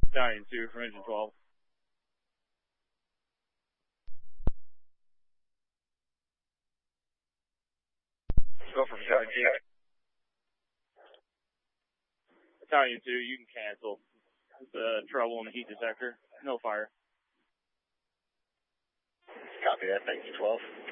Battalion 2 from engine 12. Go for Battalion 2. Battalion 2, you can cancel. The trouble in the heat detector. No fire. Copy that. Thank you, 12.